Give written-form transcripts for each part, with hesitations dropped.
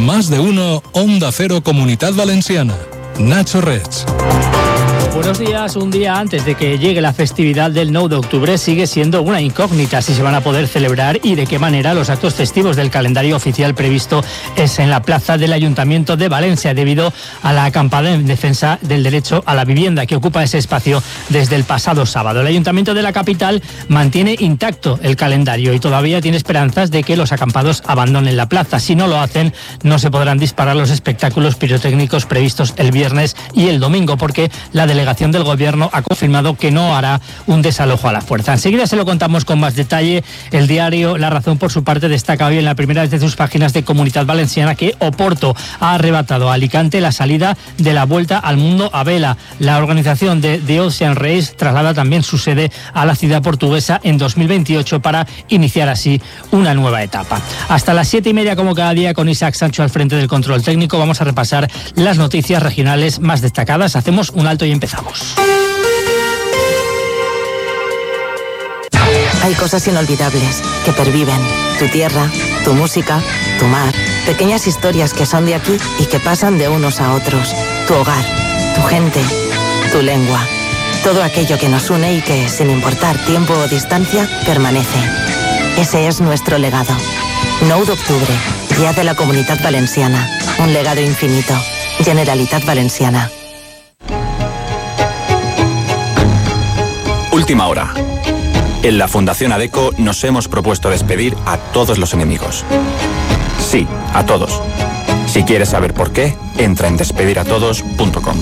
Más de Uno, Onda Cero, Comunidad Valenciana. Nacho Reig. Buenos días. Un día antes de que llegue la festividad del 9 de octubre sigue siendo una incógnita si se van a poder celebrar y de qué manera los actos festivos del calendario oficial previsto es en la plaza del Ayuntamiento de Valencia, debido a la acampada en defensa del derecho a la vivienda que ocupa ese espacio desde el pasado sábado. El Ayuntamiento de la capital mantiene intacto el calendario y todavía tiene esperanzas de que los acampados abandonen la plaza. Si no lo hacen, no se podrán disparar los espectáculos pirotécnicos previstos el viernes y el domingo, porque la delegación del Gobierno ha confirmado que no hará un desalojo a la fuerza. Enseguida se lo contamos con más detalle. El diario La Razón, por su parte, destaca hoy en la primera de sus páginas de Comunidad Valenciana que Oporto ha arrebatado a Alicante la salida de la Vuelta al Mundo a vela. La organización de The Ocean Race traslada también su sede a la ciudad portuguesa en 2028 para iniciar así una nueva etapa. Hasta las 7:30, como cada día, con Isaac Sancho al frente del control técnico, vamos a repasar las noticias regionales más destacadas. Hacemos un alto y empezamos. Hay cosas inolvidables que perviven. Tu tierra, tu música, tu mar. Pequeñas historias que son de aquí y que pasan de unos a otros. Tu hogar, tu gente, tu lengua. Todo aquello que nos une y que, sin importar tiempo o distancia, permanece. Ese es nuestro legado. 9 de octubre, Día de la Comunidad Valenciana. Un legado infinito. Generalitat Valenciana. Última hora. En la Fundación ADECO nos hemos propuesto despedir a todos los enemigos. Sí, a todos. Si quieres saber por qué, entra en despediratodos.com.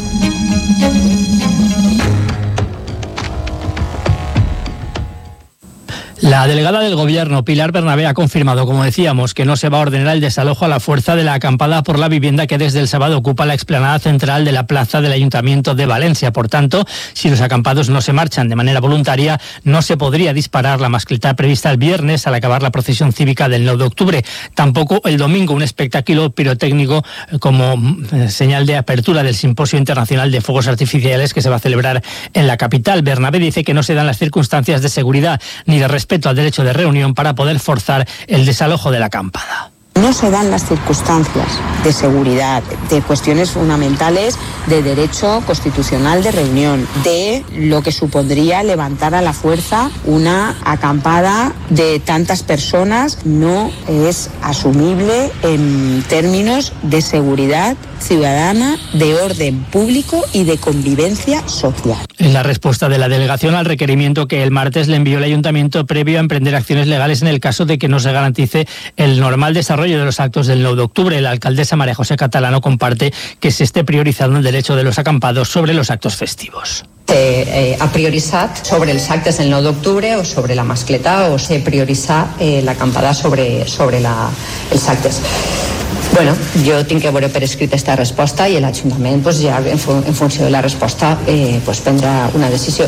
La delegada del Gobierno, Pilar Bernabé, ha confirmado, como decíamos, que no se va a ordenar el desalojo a la fuerza de la acampada por la vivienda que desde el sábado ocupa la explanada central de la plaza del Ayuntamiento de Valencia. Por tanto, si los acampados no se marchan de manera voluntaria, no se podría disparar la mascleta prevista el viernes al acabar la procesión cívica del 9 de octubre. Tampoco el domingo, un espectáculo pirotécnico como señal de apertura del Simposio Internacional de Fuegos Artificiales que se va a celebrar en la capital. Bernabé dice que no se dan las circunstancias de seguridad ni de respeto al derecho de reunión para poder forzar el desalojo de la acampada. No se dan las circunstancias de seguridad, de cuestiones fundamentales de derecho constitucional de reunión, de lo que supondría levantar a la fuerza una acampada de tantas personas. No es asumible en términos de seguridad ciudadana, de orden público y de convivencia social. En la respuesta de la delegación al requerimiento que el martes le envió el Ayuntamiento previo a emprender acciones legales en el caso de que no se garantice el normal desarrollo de los actos del 9 de octubre, la alcaldesa María José Catalano comparte que se esté priorizando el derecho de los acampados sobre los actos festivos. Ha prioritzat sobre els actes del 9 d'octubre o sobre la mascleta o se prioritzar l'acampada sobre els actes. Bueno, jo tinc que veure per escrit aquesta resposta i l'Ajuntament ja en funció de la resposta prendrà una decisió.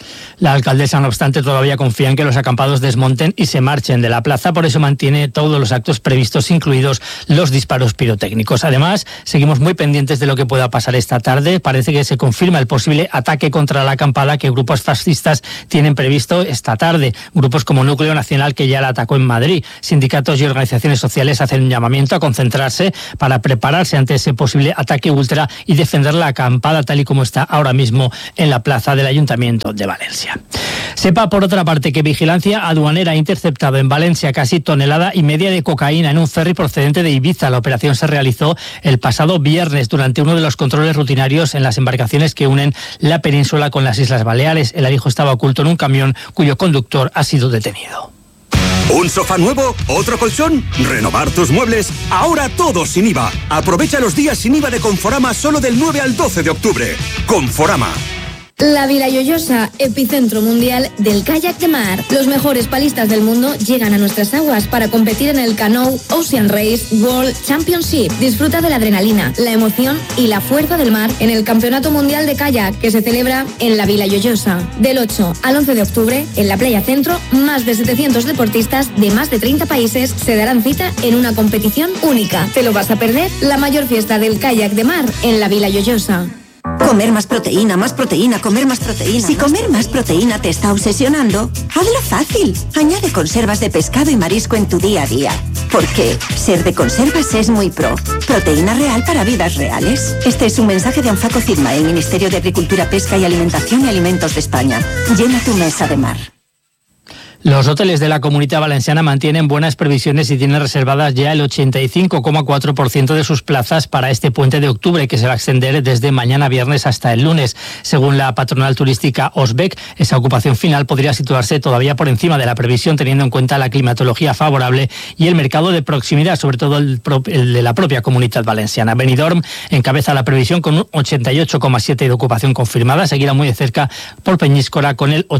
La alcaldesa, no obstante, todavía confía en que los acampados desmonten y se marchen de la plaza, por eso mantiene todos los actos previstos, incluidos los disparos pirotécnicos. Además, seguimos muy pendientes de lo que pueda pasar esta tarde. Parece que se confirma el posible ataque contra la acampada que grupos fascistas tienen previsto esta tarde. Grupos como Núcleo Nacional, que ya la atacó en Madrid. Sindicatos y organizaciones sociales hacen un llamamiento a concentrarse para prepararse ante ese posible ataque ultra y defender la acampada tal y como está ahora mismo en la plaza del Ayuntamiento de Valencia. Sepa, por otra parte, que Vigilancia Aduanera ha interceptado en Valencia casi 1,5 toneladas de cocaína en un ferry procedente de Ibiza. La operación se realizó el pasado viernes durante uno de los controles rutinarios en las embarcaciones que unen la península con las Islas Baleares. El alijo estaba oculto en un camión cuyo conductor ha sido detenido. ¿Un sofá nuevo? ¿Otro colchón? ¿Renovar tus muebles? Ahora todo sin IVA. Aprovecha los días sin IVA de Conforama solo del 9 al 12 de octubre. Conforama. La Vila Lloyosa, epicentro mundial del kayak de mar. Los mejores palistas del mundo llegan a nuestras aguas para competir en el Canoe Ocean Race World Championship. Disfruta de la adrenalina, la emoción y la fuerza del mar en el Campeonato Mundial de Kayak que se celebra en la Vila Lloyosa. Del 8 al 11 de octubre, en la Playa Centro, más de 700 deportistas de más de 30 países se darán cita en una competición única. ¿Te lo vas a perder? La mayor fiesta del kayak de mar en la Vila Lloyosa. Comer más proteína, comer más proteína. Si comer más proteína te está obsesionando, hazlo fácil. Añade conservas de pescado y marisco en tu día a día. Porque ser de conservas es muy pro. Proteína real para vidas reales. Este es un mensaje de Anfaco Sigma, el Ministerio de Agricultura, Pesca y Alimentación y Alimentos de España. Llena tu mesa de mar. Los hoteles de la Comunidad Valenciana mantienen buenas previsiones y tienen reservadas ya el 85,4% de sus plazas para este puente de octubre, que se va a extender desde mañana viernes hasta el lunes. Según la patronal turística Osbec, esa ocupación final podría situarse todavía por encima de la previsión, teniendo en cuenta la climatología favorable y el mercado de proximidad, sobre todo el de la propia Comunidad Valenciana. Benidorm encabeza la previsión con un 88,7% de ocupación confirmada, seguida muy de cerca por Peñíscola con el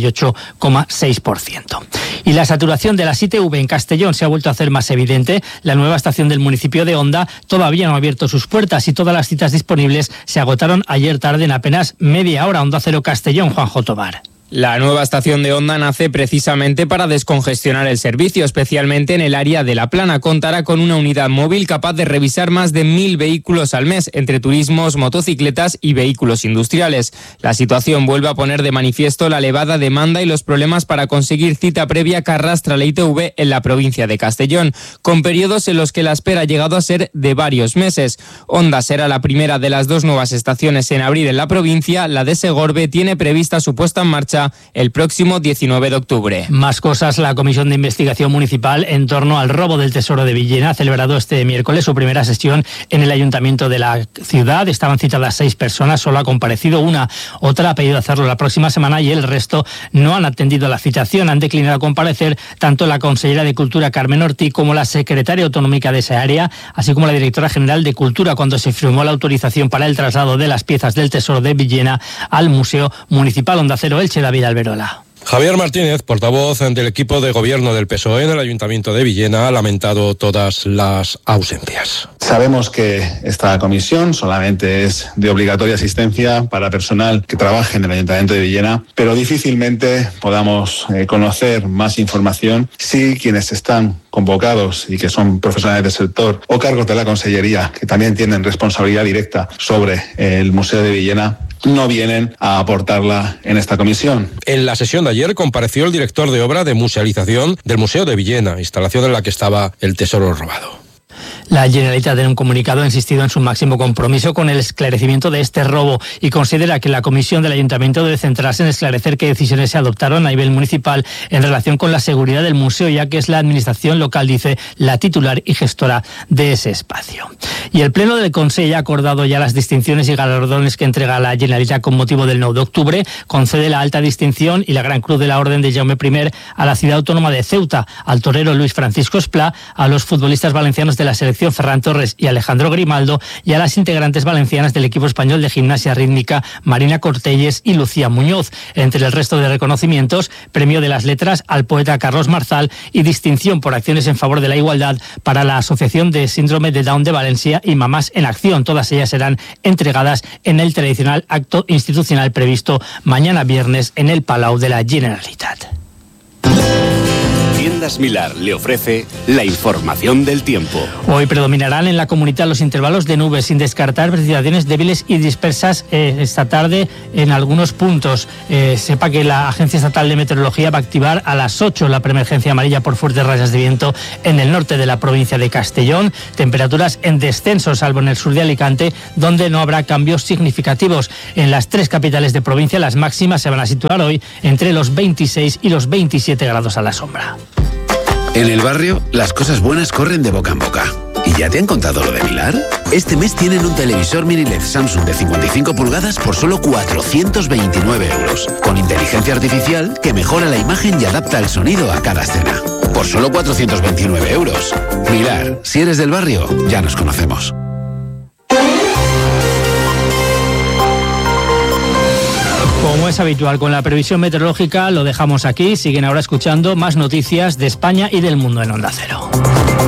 88,6%. Y la saturación de las ITV en Castellón se ha vuelto a hacer más evidente. La nueva estación del municipio de Onda todavía no ha abierto sus puertas y todas las citas disponibles se agotaron ayer tarde en apenas media hora. Onda Cero Castellón, Juanjo Tobar. La nueva estación de Onda nace precisamente para descongestionar el servicio, especialmente en el área de La Plana. Contará con una unidad móvil capaz de revisar más de 1.000 vehículos al mes, entre turismos, motocicletas y vehículos industriales. La situación vuelve a poner de manifiesto la elevada demanda y los problemas para conseguir cita previa que arrastra la ITV en la provincia de Castellón, con periodos en los que la espera ha llegado a ser de varios meses. Onda será la primera de las 2 nuevas estaciones en abrir en la provincia. La de Segorbe tiene prevista su puesta en marcha el próximo 19 de octubre. Más cosas. La Comisión de Investigación Municipal en torno al robo del Tesoro de Villena ha celebrado este miércoles su primera sesión en el Ayuntamiento de la ciudad. Estaban citadas 6 personas, solo ha comparecido una. Otra ha pedido hacerlo la próxima semana y el resto no han atendido la citación. Han declinado comparecer tanto la consellera de Cultura, Carmen Ortí, como la secretaria autonómica de esa área, así como la directora general de Cultura, cuando se firmó la autorización para el traslado de las piezas del Tesoro de Villena al Museo Municipal. Onda Cero Elche, David Alberola. Javier Martínez, portavoz del equipo de gobierno del PSOE en el Ayuntamiento de Villena, ha lamentado todas las ausencias. Sabemos que esta comisión solamente es de obligatoria asistencia para personal que trabaje en el Ayuntamiento de Villena, pero difícilmente podamos conocer más información si quienes están convocados y que son profesionales del sector o cargos de la Consellería, que también tienen responsabilidad directa sobre el Museo de Villena, no vienen a aportarla en esta comisión. En la sesión de ayer compareció el director de obra de musealización del Museo de Villena, instalación en la que estaba el tesoro robado. La Generalitat en un comunicado ha insistido en su máximo compromiso con el esclarecimiento de este robo y considera que la comisión del Ayuntamiento debe centrarse en esclarecer qué decisiones se adoptaron a nivel municipal en relación con la seguridad del museo, ya que es la administración local, dice, la titular y gestora de ese espacio. Y el Pleno del Consejo ha acordado ya las distinciones y galardones que entrega la Generalitat con motivo del 9 de octubre. Concede la alta distinción y la Gran Cruz de la Orden de Jaume I a la ciudad autónoma de Ceuta, al torero Luis Francisco Esplá, a los futbolistas valencianos de la selección Ferran Torres y Alejandro Grimaldo y a las integrantes valencianas del equipo español de gimnasia rítmica Marina Cortelles y Lucía Muñoz. Entre el resto de reconocimientos, premio de las letras al poeta Carlos Marzal y distinción por acciones en favor de la igualdad para la Asociación de Síndrome de Down de Valencia y Mamás en Acción. Todas ellas serán entregadas en el tradicional acto institucional previsto mañana viernes en el Palau de la Generalitat. Tiendas Milar le ofrece la información del tiempo. Hoy predominarán en la comunidad los intervalos de nubes, sin descartar precipitaciones débiles y dispersas esta tarde en algunos puntos. Sepa que la Agencia Estatal de Meteorología va a activar a las 8 la preemergencia amarilla por fuertes rachas de viento en el norte de la provincia de Castellón. Temperaturas en descenso, salvo en el sur de Alicante, donde no habrá cambios significativos. En las 3 capitales de provincia, las máximas se van a situar hoy entre los 26 y los 27 grados a la sombra. En el barrio, las cosas buenas corren de boca en boca. ¿Y ya te han contado lo de Milar? Este mes tienen un televisor mini LED Samsung de 55 pulgadas por solo 429 euros, con inteligencia artificial que mejora la imagen y adapta el sonido a cada escena. Por solo 429 euros. Milar, si eres del barrio, ya nos conocemos. Como es habitual con la previsión meteorológica, lo dejamos aquí. Siguen ahora escuchando más noticias de España y del mundo en Onda Cero.